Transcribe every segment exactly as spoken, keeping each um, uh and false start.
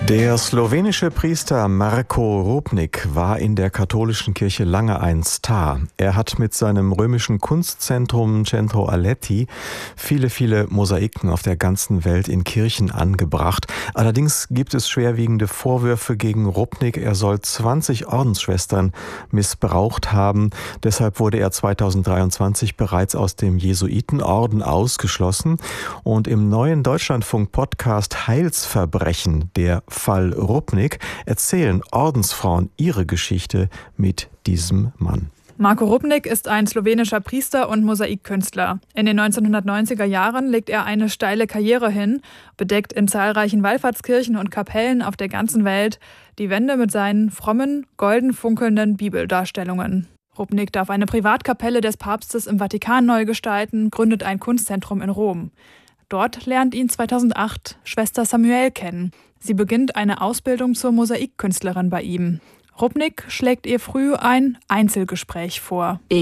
Der slowenische Priester Marko Rupnik war in der katholischen Kirche lange ein Star. Er hat mit seinem römischen Kunstzentrum Centro Aletti viele, viele Mosaiken auf der ganzen Welt in Kirchen angebracht. Allerdings gibt es schwerwiegende Vorwürfe gegen Rupnik. Er soll zwanzig Ordensschwestern missbraucht haben. Deshalb wurde er zweitausenddreiundzwanzig bereits aus dem Jesuitenorden ausgeschlossen. Und im neuen Deutschlandfunk-Podcast Heilsverbrechen, der Fall Rupnik, erzählen Ordensfrauen ihre Geschichte mit diesem Mann. Marko Rupnik ist ein slowenischer Priester und Mosaikkünstler. In den neunzehnhundertneunziger Jahren legt er eine steile Karriere hin, bedeckt in zahlreichen Wallfahrtskirchen und Kapellen auf der ganzen Welt die Wände mit seinen frommen, golden funkelnden Bibeldarstellungen. Rupnik darf eine Privatkapelle des Papstes im Vatikan neu gestalten, gründet ein Kunstzentrum in Rom. Dort lernt ihn zweitausendacht Schwester Samuel kennen. Sie beginnt eine Ausbildung zur Mosaikkünstlerin bei ihm. Rupnik schlägt ihr früh ein Einzelgespräch vor. Er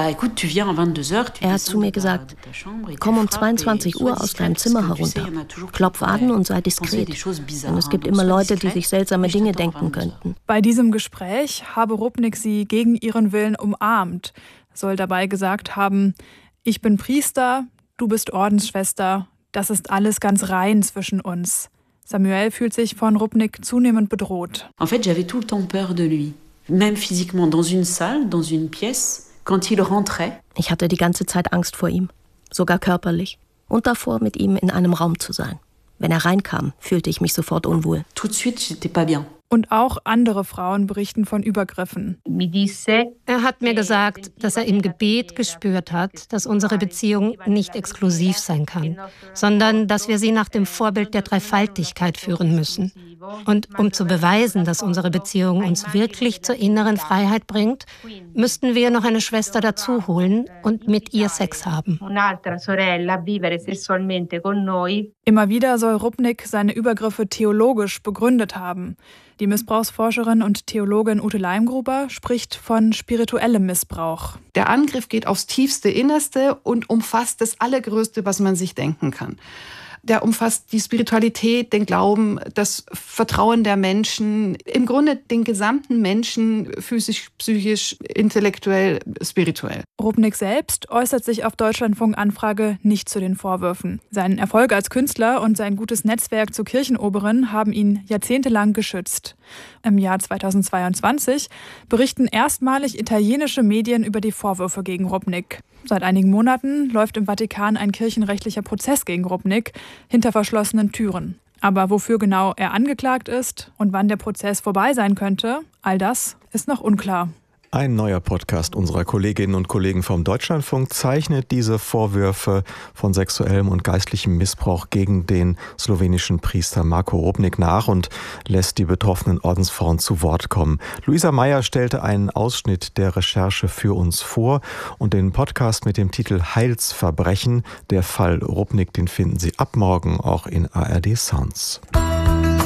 hat zu mir gesagt, komm um zweiundzwanzig Uhr aus deinem Zimmer herunter, klopf an und sei diskret, denn es gibt immer Leute, die sich seltsame Dinge denken könnten. Bei diesem Gespräch habe Rupnik sie gegen ihren Willen umarmt, soll dabei gesagt haben, ich bin Priester, du bist Ordensschwester, das ist alles ganz rein zwischen uns. Samuel fühlt sich von Rupnik zunehmend bedroht. En fait, j'avais tout le temps peur de lui. Même physiquement, dans une salle, dans une pièce, quand il rentrait. Ich hatte die ganze Zeit Angst vor ihm, sogar körperlich. Und davor, mit ihm in einem Raum zu sein. Wenn er reinkam, fühlte ich mich sofort unwohl. Tout de suite, j'étais pas bien. Und auch andere Frauen berichten von Übergriffen. Er hat mir gesagt, dass er im Gebet gespürt hat, dass unsere Beziehung nicht exklusiv sein kann, sondern dass wir sie nach dem Vorbild der Dreifaltigkeit führen müssen. Und um zu beweisen, dass unsere Beziehung uns wirklich zur inneren Freiheit bringt, müssten wir noch eine Schwester dazu holen und mit ihr Sex haben. Immer wieder soll Rupnik seine Übergriffe theologisch begründet haben. Die Missbrauchsforscherin und Theologin Ute Leimgruber spricht von spirituellem Missbrauch. Der Angriff geht aufs tiefste Innerste und umfasst das Allergrößte, was man sich denken kann. Der umfasst die Spiritualität, den Glauben, das Vertrauen der Menschen, im Grunde den gesamten Menschen, physisch, psychisch, intellektuell, spirituell. Rupnik selbst äußert sich auf Deutschlandfunk-Anfrage nicht zu den Vorwürfen. Sein Erfolg als Künstler und sein gutes Netzwerk zur Kirchenoberin haben ihn jahrzehntelang geschützt. Im Jahr zweitausendzweiundzwanzig berichten erstmalig italienische Medien über die Vorwürfe gegen Rupnik. Seit einigen Monaten läuft im Vatikan ein kirchenrechtlicher Prozess gegen Rupnik hinter verschlossenen Türen. Aber wofür genau er angeklagt ist und wann der Prozess vorbei sein könnte, all das ist noch unklar. Ein neuer Podcast unserer Kolleginnen und Kollegen vom Deutschlandfunk zeichnet diese Vorwürfe von sexuellem und geistlichem Missbrauch gegen den slowenischen Priester Marko Rupnik nach und lässt die betroffenen Ordensfrauen zu Wort kommen. Luisa Meyer stellte einen Ausschnitt der Recherche für uns vor und den Podcast mit dem Titel Heilsverbrechen, der Fall Rupnik, den finden Sie ab morgen auch in A R D Sounds.